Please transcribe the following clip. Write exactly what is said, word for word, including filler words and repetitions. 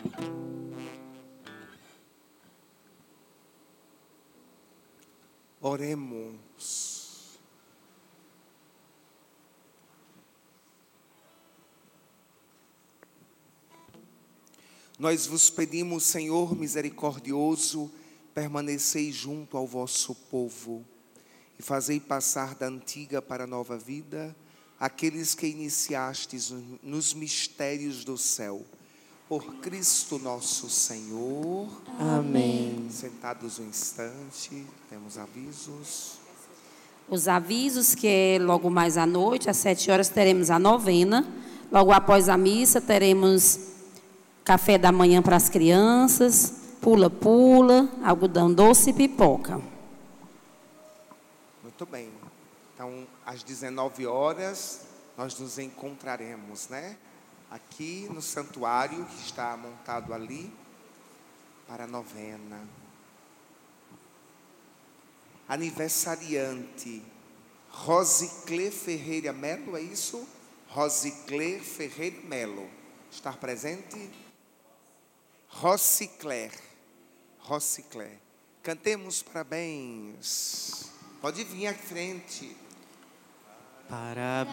Oremos. Nós vos pedimos, Senhor misericordioso, permanecei junto ao vosso povo e fazei passar da antiga para a nova vida aqueles que iniciastes nos mistérios do céu. Por Cristo nosso Senhor. Amém. Sentados um instante, temos avisos. Os avisos que é logo mais à noite, às sete horas, teremos a novena. Logo após a missa, teremos café da manhã para as crianças, pula-pula, algodão doce e pipoca. Muito bem. Então, às dezenove horas, nós nos encontraremos, né? Aqui no santuário que está montado ali para a novena. Aniversariante Rosiclé Ferreira Melo, é isso? Rosiclé Ferreira Melo. Estar presente? Rosiclé. Rosiclé. Cantemos parabéns. Pode vir à frente. Parabéns.